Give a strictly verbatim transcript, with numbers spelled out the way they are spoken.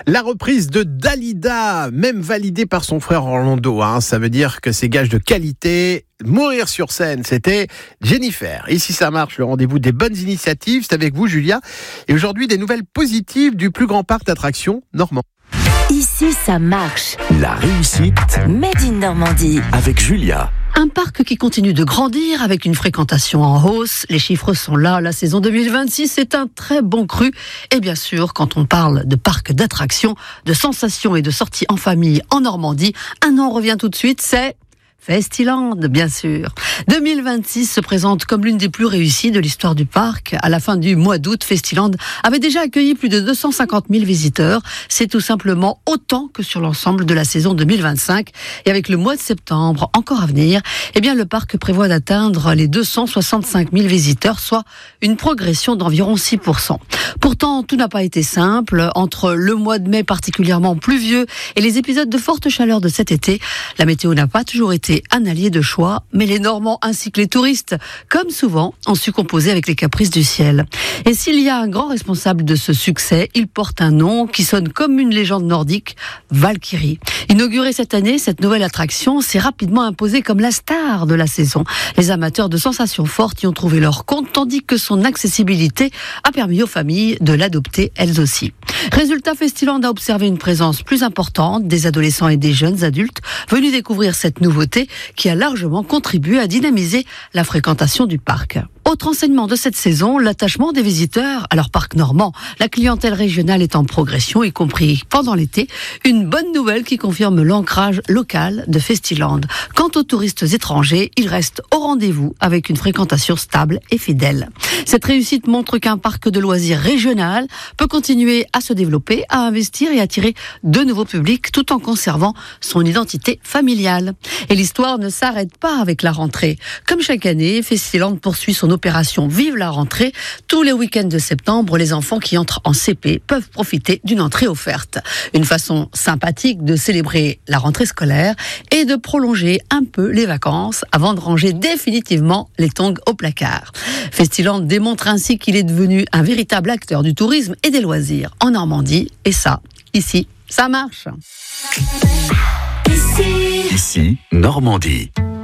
La reprise de Dalida, même validée par son frère Orlando, hein, ça veut dire que c'est gage de qualité. Mourir sur scène, c'était Jennifer. Ici ça marche, le rendez-vous des bonnes initiatives, c'est avec vous Julia. Et aujourd'hui des nouvelles positives du plus grand parc d'attractions normand. Ici ça marche. La réussite Made in Normandie. avec Julia. Un parc qui continue de grandir avec une fréquentation en hausse. Les chiffres sont là. La saison deux mille vingt-six, c'est un très bon cru. Et bien sûr, quand on parle de parc d'attractions, de sensations et de sorties en famille en Normandie, un nom revient tout de suite, c'est Festiland, bien sûr. deux mille vingt-six se présente comme l'une des plus réussies de l'histoire du parc. À la fin du mois d'août, Festiland avait déjà accueilli plus de deux cent cinquante mille visiteurs. C'est tout simplement autant que sur l'ensemble de la saison deux mille vingt-cinq. Et avec le mois de septembre encore à venir, eh bien, le parc prévoit d'atteindre les deux cent soixante-cinq mille visiteurs, soit une progression d'environ six pour cent. Pourtant, tout n'a pas été simple. Entre le mois de mai particulièrement pluvieux et les épisodes de forte chaleur de cet été, la météo n'a pas toujours été un allié de choix, mais les Normands ainsi que les touristes, comme souvent, ont su composer avec les caprices du ciel. Et s'il y a un grand responsable de ce succès, il porte un nom qui sonne comme une légende nordique, Valkyrie. Inaugurée cette année, cette nouvelle attraction s'est rapidement imposée comme la star de la saison. Les amateurs de sensations fortes y ont trouvé leur compte, tandis que son accessibilité a permis aux familles de l'adopter elles aussi. Résultat, Festiland a observé une présence plus importante des adolescents et des jeunes adultes venus découvrir cette nouveauté qui a largement contribué à dynamiser la fréquentation du parc. Autre enseignement de cette saison, l'attachement des visiteurs à leur parc normand. La clientèle régionale est en progression, y compris pendant l'été. Une bonne nouvelle qui confirme l'ancrage local de Festiland. Quant aux touristes étrangers, ils restent au rendez-vous avec une fréquentation stable et fidèle. Cette réussite montre qu'un parc de loisirs régional peut continuer à se développer, à investir et attirer de nouveaux publics tout en conservant son identité familiale. Et l'histoire ne s'arrête pas avec la rentrée. Comme chaque année, Festiland poursuit son opération Vive la rentrée. Tous les week-ends de septembre, les enfants qui entrent en C P peuvent profiter d'une entrée offerte. Une façon sympathique de célébrer la rentrée scolaire et de prolonger un peu les vacances avant de ranger définitivement les tongs au placard. Festiland démontre ainsi qu'il est devenu un véritable acteur du tourisme et des loisirs en Normandie. Et ça, ici, ça marche. Ici, Ici, Normandie.